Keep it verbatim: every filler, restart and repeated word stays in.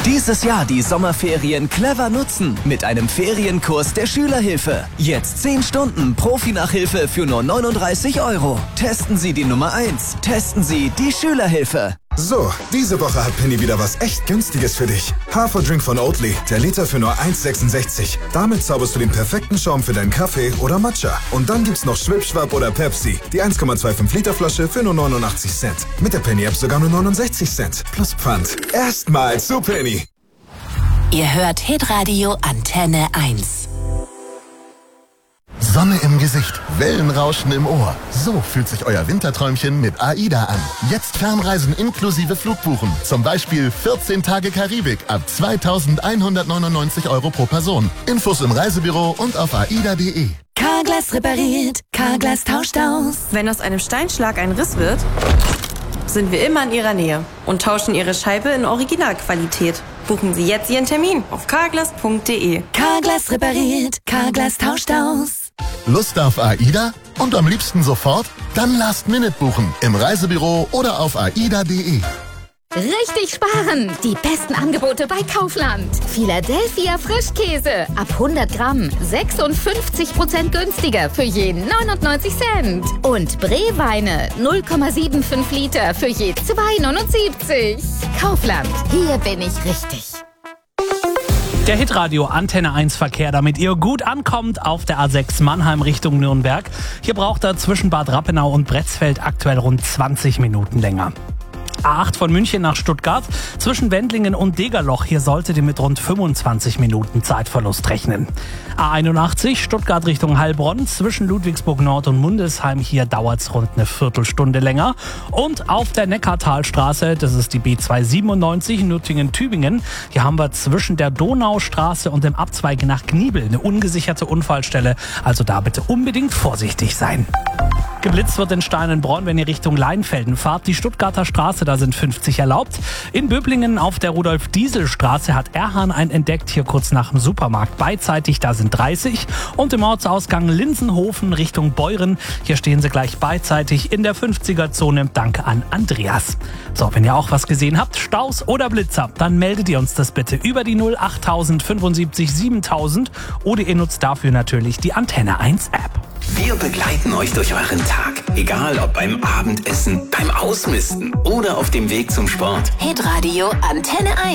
Dieses Jahr die Sommerferien clever nutzen mit einem Ferienkurs der Schülerhilfe. Jetzt zehn Stunden Profi-Nachhilfe für nur neununddreißig Euro. Testen Sie die Nummer eins. Testen Sie die Schülerhilfe. So, diese Woche hat Penny wieder was echt Günstiges für dich. Haferdrink von Oatly, der Liter für nur eins Komma sechsundsechzig. Damit zauberst du den perfekten Schaum für deinen Kaffee oder Matcha. Und dann gibt's noch Schwipschwapp oder Pepsi, die eins Komma fünfundzwanzig Liter Flasche für nur neunundachtzig Cent. Mit der Penny-App sogar nur neunundsechzig Cent. Plus Pfand. Erstmal zu Penny. Ihr hört Hitradio Antenne eins. Sonne im Gesicht, Wellenrauschen im Ohr. So fühlt sich euer Winterträumchen mit AIDA an. Jetzt Fernreisen inklusive Flugbuchen. Zum Beispiel vierzehn Tage Karibik ab zweitausendeinhundertneunundneunzig Euro pro Person. Infos im Reisebüro und auf aida punkt de. Carglass repariert, Carglass tauscht aus. Wenn aus einem Steinschlag ein Riss wird, sind wir immer in Ihrer Nähe und tauschen Ihre Scheibe in Originalqualität. Buchen Sie jetzt Ihren Termin auf carglass punkt de. Carglass repariert, Carglass tauscht aus. Lust auf AIDA? Und am liebsten sofort? Dann Last Minute buchen im Reisebüro oder auf aida punkt de. Richtig sparen! Die besten Angebote bei Kaufland. Philadelphia Frischkäse ab hundert Gramm sechsundfünfzig Prozent günstiger für je neunundneunzig Cent. Und Bree-Weine null Komma fünfundsiebzig Liter für je zwei neunundsiebzig. Kaufland, hier bin ich richtig. Der Hitradio Antenne eins Verkehr, damit ihr gut ankommt auf der A sechs Mannheim Richtung Nürnberg. Hier braucht er zwischen Bad Rappenau und Bretzfeld aktuell rund zwanzig Minuten länger. A acht von München nach Stuttgart, zwischen Wendlingen und Degerloch. Hier solltet ihr mit rund fünfundzwanzig Minuten Zeitverlust rechnen. A einundachtzig Stuttgart Richtung Heilbronn, zwischen Ludwigsburg Nord und Mundelsheim. Hier dauert's rund eine Viertelstunde länger. Und auf der Neckartalstraße, das ist die B zweihundertsiebenundneunzig Nürtingen-Tübingen. Hier haben wir zwischen der Donaustraße und dem Abzweig nach Kniebel eine ungesicherte Unfallstelle. Also da bitte unbedingt vorsichtig sein. Geblitzt wird in Steinenbronn, wenn ihr Richtung Leinfelden fahrt. Die Stuttgarter Straße, da sind fünfzig erlaubt. In Böblingen auf der Rudolf-Diesel-Straße hat Erhan einen entdeckt, hier kurz nach dem Supermarkt. Beidseitig, da sind dreißig. Und im Ortsausgang Linsenhofen Richtung Beuren, hier stehen sie gleich beidseitig in der fünfziger-Zone. Danke an Andreas. So, wenn ihr auch was gesehen habt, Staus oder Blitzer, dann meldet ihr uns das bitte über die null achttausend fünfundsiebzig siebentausend oder ihr nutzt dafür natürlich die Antenne eins App. Wir begleiten euch durch euren Tag. Egal ob beim Abendessen, beim Ausmisten oder auf dem Weg zum Sport. Hitradio Antenne eins.